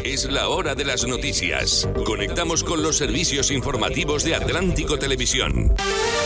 Es la hora de las noticias. Conectamos con los servicios informativos de Atlántico Televisión.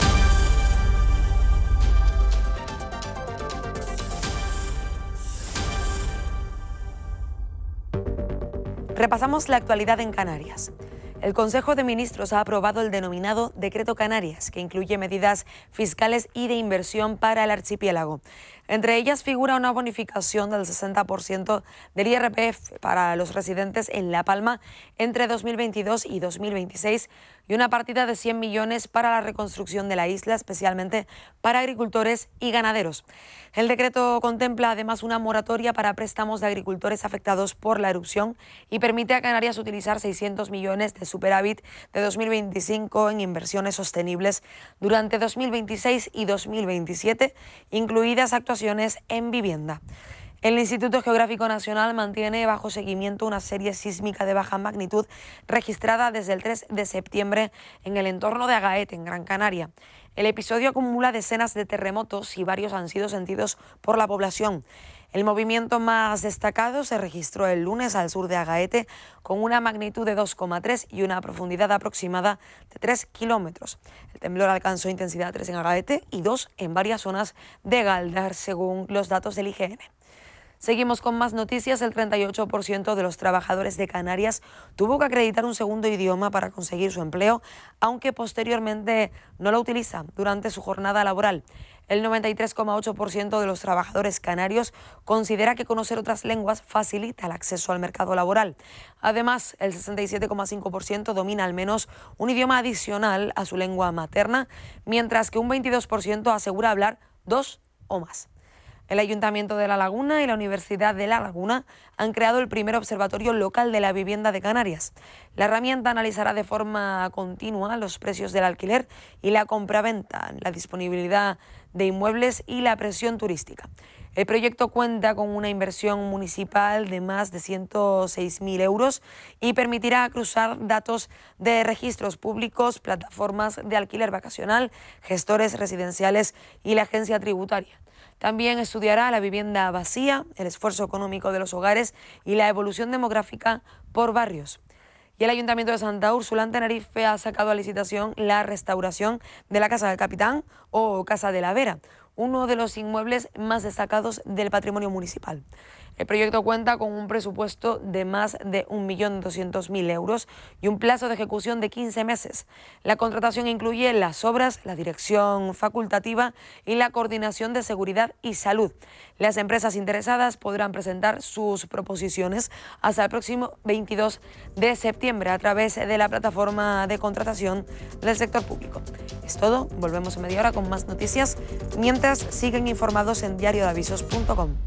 Repasamos la actualidad en Canarias. El Consejo de Ministros ha aprobado el denominado Decreto Canarias, que incluye medidas fiscales y de inversión para el archipiélago. Entre ellas figura una bonificación del 60% del IRPF para los residentes en La Palma entre 2022 y 2026 y una partida de 100 millones para la reconstrucción de la isla, especialmente para agricultores y ganaderos. El decreto contempla además una moratoria para préstamos de agricultores afectados por la erupción y permite a Canarias utilizar 600 millones de superávit de 2025 en inversiones sostenibles durante 2026 y 2027, incluidas actuaciones en vivienda. El Instituto Geográfico Nacional mantiene bajo seguimiento una serie sísmica de baja magnitud registrada desde el 3 de septiembre en el entorno de Agaete, en Gran Canaria. El episodio acumula decenas de terremotos y varios han sido sentidos por la población. El movimiento más destacado se registró el lunes al sur de Agaete con una magnitud de 2,3 y una profundidad aproximada de 3 kilómetros. El temblor alcanzó intensidad 3 en Agaete y 2 en varias zonas de Galdar, según los datos del IGN. Seguimos con más noticias. El 38% de los trabajadores de Canarias tuvo que acreditar un segundo idioma para conseguir su empleo, aunque posteriormente no lo utiliza durante su jornada laboral. El 93,8% de los trabajadores canarios considera que conocer otras lenguas facilita el acceso al mercado laboral. Además, el 67,5% domina al menos un idioma adicional a su lengua materna, mientras que un 22% asegura hablar 2 o más. El Ayuntamiento de La Laguna y la Universidad de La Laguna han creado el primer observatorio local de la vivienda de Canarias. La herramienta analizará de forma continua los precios del alquiler y la compraventa, la disponibilidad de inmuebles y la presión turística. El proyecto cuenta con una inversión municipal de más de 106.000 euros y permitirá cruzar datos de registros públicos, plataformas de alquiler vacacional, gestores residenciales y la agencia tributaria. También estudiará la vivienda vacía, el esfuerzo económico de los hogares y la evolución demográfica por barrios. Y el Ayuntamiento de Santa Úrsula, en Tenerife, ha sacado a licitación la restauración de la Casa del Capitán o Casa de la Vera, uno de los inmuebles más destacados del patrimonio municipal. El proyecto cuenta con un presupuesto de más de 1.200.000 euros y un plazo de ejecución de 15 meses. La contratación incluye las obras, la dirección facultativa y la coordinación de seguridad y salud. Las empresas interesadas podrán presentar sus proposiciones hasta el próximo 22 de septiembre a través de la plataforma de contratación del sector público. Es todo, volvemos en media hora con más noticias, mientras siguen informados en diariodeavisos.com.